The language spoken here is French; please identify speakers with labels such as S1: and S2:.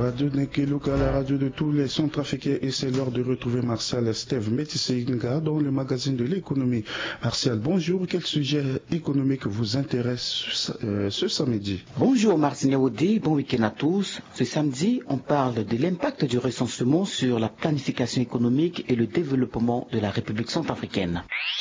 S1: Radio Nekeluka, la radio de tous les centrafricains, et c'est l'heure de retrouver Martial Steve Métisséinga dans le magazine de l'économie. Martial, bonjour, quel sujet économique vous intéresse ce samedi?
S2: Bonjour Martin Yaoudi, bon week-end à tous. Ce samedi, on parle de l'impact du recensement sur la planification économique et le développement de la République centrafricaine.